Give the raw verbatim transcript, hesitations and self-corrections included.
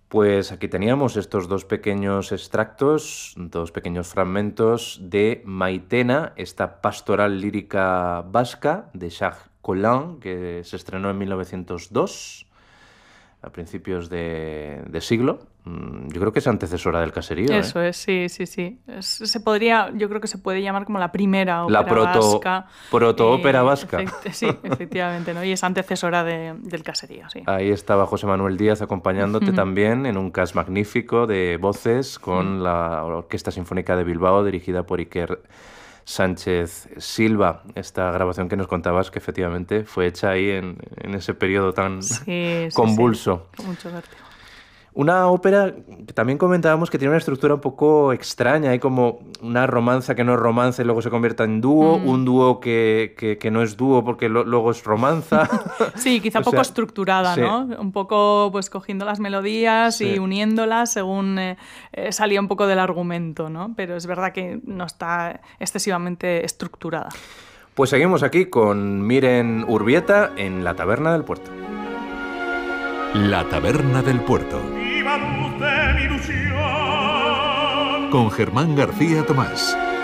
Pues aquí teníamos estos dos pequeños extractos, dos pequeños fragmentos de Maitena, esta pastoral lírica vasca de Jacques Collin, que se estrenó en mil novecientos dos, a principios de, de siglo. Yo creo que es antecesora del Caserío. Eso ¿eh? es, sí, sí, sí. Es, se podría, yo creo que se puede llamar como la primera ópera La proto, vasca. proto-ópera Eh, vasca. efect- sí, efectivamente, ¿no? Y es antecesora de, del Caserío, sí. Ahí estaba José Manuel Díaz acompañándote también en un cast magnífico de voces con la Orquesta Sinfónica de Bilbao dirigida por Iker Sánchez Silva. Esta grabación que nos contabas que efectivamente fue hecha ahí en, en ese periodo tan Sí, sí, convulso. sí, con mucho vértigo. Una ópera que también comentábamos que tiene una estructura un poco extraña. Hay como una romanza que no es romance y luego se convierte en dúo, Mm. un dúo que, que, que no es dúo porque lo, luego es romanza. Sí, quizá O poco sea, estructurada, sí. ¿no? Un poco pues cogiendo las melodías Sí. y uniéndolas según eh, eh, salía un poco del argumento, ¿no? Pero es verdad que no está excesivamente estructurada. Pues seguimos aquí con Miren Urbieta en La Taberna del Puerto. La Taberna del Puerto. Viva luz de mi ilusión. Con Germán García Tomás.